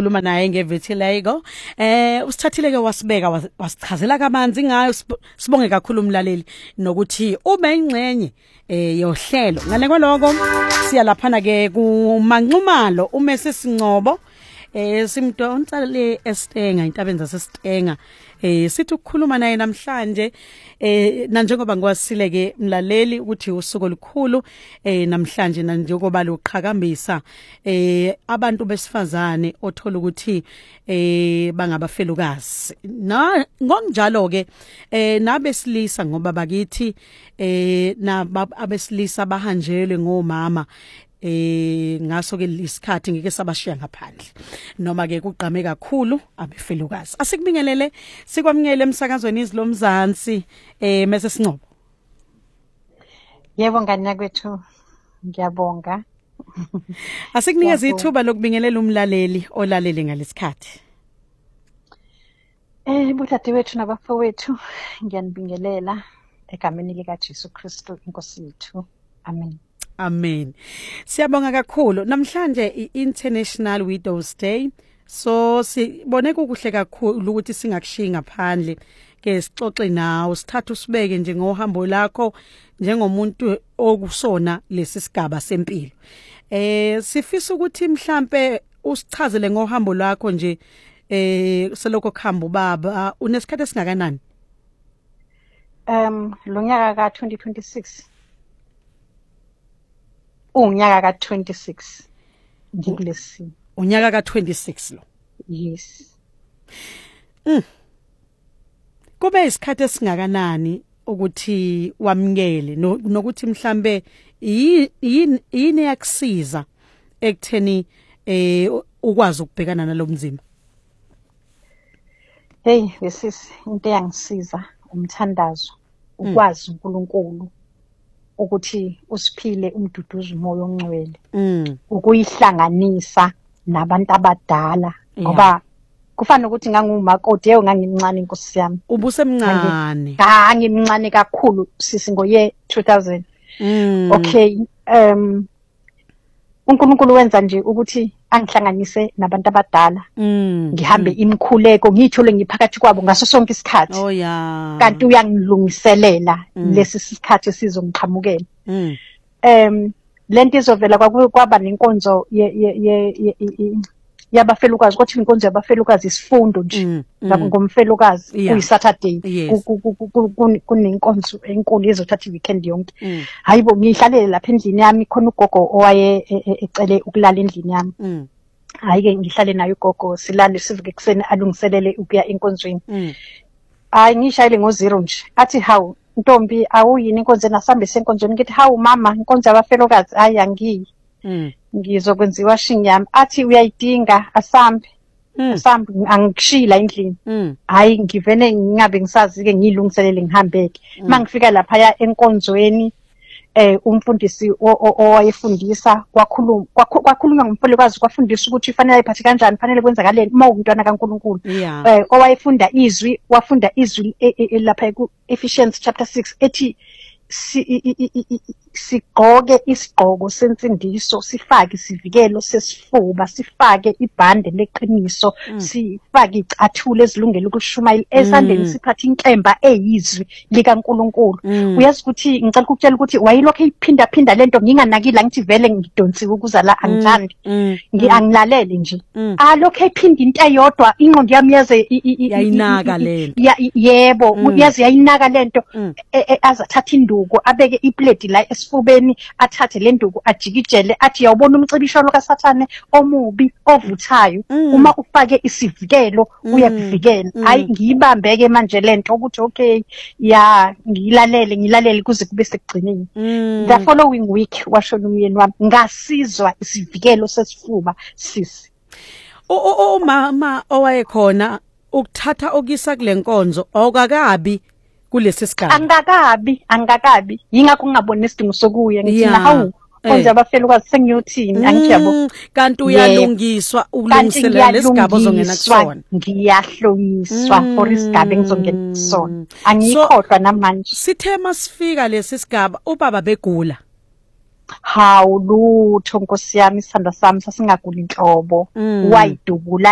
sikhuluma naye ngevitiligo usithathile ke wasibeka wasichazela kamanzi ngayo sibonge kakhulu umlaleli nokuthi ube ingcenye yohlelo ngale kwaloko siya laphana ke kumanxumalo umese Singcobo simdonsa le eStenga intabeni zaseStenga sithi ukukhuluma naye namhlanje na njengoba ngiwasile ke mlaleli ukuthi usuku olukhulu namhlanje na njengoba loqhakambisa abantu besifazane othola ukuthi bangabafelukazi na ngonjalo ke nabesilisa ngoba bakithi abesilisa bahanjelwe ngomama ngaso ke isikhathi ngeke sabashiya ngaphandle noma ke kuqhame kakhulu abefelukazi asikubingelele sikwamngele emsakazweni izilomzansi mase Singcobo. Yebo ngani kwethu ngiyabonga asikunikeza ithuba lokubingelela umlaleli olalele ngalesikhathi. Butati wethu nabafowethu ngiyanibingelela egameni lika Jesu Kristu inkosi yethu amen. Amen. Siyabonga kakhulu. Namhlanje i-International Widows Day. So sibone kuhle kakhulu ukuthi singakushiyi ngaphandle ke sixoxe nawe sithatha usibeke nje ngohambo lakho njengomuntu okusona lesi sigaba sempilo. Sifisa ukuthi mhlambe usichazele ngohambo lakho nje selokho khamba ubaba unesikhathi esingakanani? Lo nyaka ka 2026 unyaka ka 26 ngikulesi unyaka ka 26 lo. Yes. Kube isikhathi esingakanani ukuthi wamngele nokuthi mhlambe yini yakusiza ekutheni ukwazi ukubhekana nalomzimba? Hey besisi into yangisiza umthandazo ukwazi uNkulunkulu ukuthi usiphile umduduzo umoya ongcwele ukuyihlanganisa nabantu abadala ngoba kufana ukuthi ngangumakoti yebo ngangimncane inkosi yami ubusemncane ngimncane kakhulu sisi ngoye 2000 okay uNkulunkulu wenza nje ukuthi angihlanganise nabantu abadala ngihambe imikhuleko ngithole ngiphakathi kwabo ngaso sonke isikhathi oh yeah kanti uyangilungiselela lesi sikhathi sizongiqhamukela lento izovela kwaba nenkonzo yabafelukazi kwathi inkonzo yabafelukazi isifundo nje ngomfelukazi kuyiSaturday kunenkonzo enkulu ezothatha iweekend yonke hayibo ngihlalele lapha endlini yami khona ugogo owaye ecele ukulala endlini yami hayi ke ngihlale nayo ugogo silale sivuke kuseni alungiselele ukuya enkonzweni hayi ngishayile ngo0 nje athi hawu ntombi awuyini inkonzo nasambe senkonzweni ngithi hawu mama inkonzo yabafelukazi hayi angiyi ngizokwenziwa shing yami athi uyayidinga asambe angikushila endlini hayi ngivene ngingabe ngisazi ke ngilungiselele ngihambeke mangifika lapha ya enkonzweni umfundisi owayefundisa kwakhulunywa ngomfelukazi kwafundisa ukuthi kufanele ayiphathe kanjani kufanele kwenzakaleni uma umntwana kaNkulunkulu owayefunda izwi wafunda izwi lapha ku Ephesians chapter 6 ethi sigqoke isigqoko sensindiso sifake isivikelo sesifuba sifake ibhande leqiniso sifake icathulo ezilungele ukushumayela esandleni siphathe inkemba eyizwi likaNkulunkulu uyazi ukuthi ngicela ukutshela ukuthi wayilokho iphinda lento nginganakile ngithi vele ngidonsiwe ukuza la angithandi ngiangilalele nje lokho iphinda into eyodwa ingqondo yami yaze yayinaka lento yebo yazi yayinaka lento azathatha induku abeke iplate la esifubeni athathe le nduku ajikijele athi yawubona umcibisho lokaSathane omubi ovuthayo uma ufake isivikelo uyakuvikela hayi ngiyibambeke manje lento ukuthi okay ya ngilalele kuze kube sekugcineni the following week washona umyeni wami ngasizwa isivikelo sesifuba sisi mama owayekhona ukuthatha okisa kule nkonzo awukakabi kulesi sigaba angakabi yingakho ngingaboni isidingo sokuya ngithi hawu konje abafelukazi sengiyothini angijabo kanti uyalungiswa ukulungiselela lesigaba ozongena kusona ngiyahlonyiswa for isigaba engizongena kusona angikhohlwa namanje sithe masifika lesi sigaba ubaba begula hawu lutho nkosi yami isithanda sami sasingagula inhlobo wayidubula